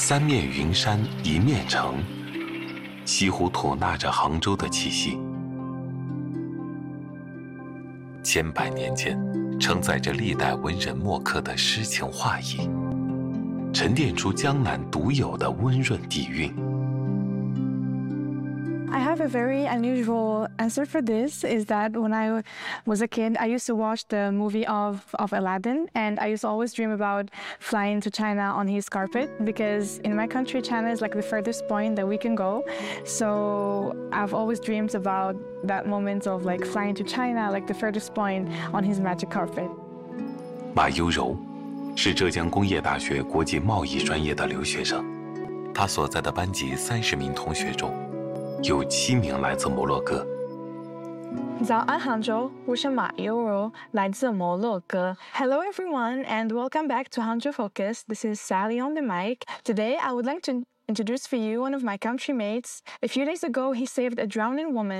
三面云山一面城，西湖吐纳着杭州的气息。千百年间，承载着历代文人墨客的诗情画意，沉淀出江南独有的温润底蕴。 I have a very unusual answer for this, is that when I was a kid, I used to watch the movie of Aladdin, and I used to always dream about flying to China on his carpet, because in my country, China is like the furthest point that we can go. So I've always dreamed about that moment of like flying to China, like the furthest point on his magic carpet. 马优柔是浙江工业大学国际贸易专业的留学生，他所在的班级30名同学中，有7名来自摩洛哥。 早安杭州，我是马优柔，来自摩洛哥。Hello everyone and welcome back to Hangzhou Focus. This is Sally on the mic. Today I would like to introduce for you one of my country mates. A few days ago he saved a drowning woman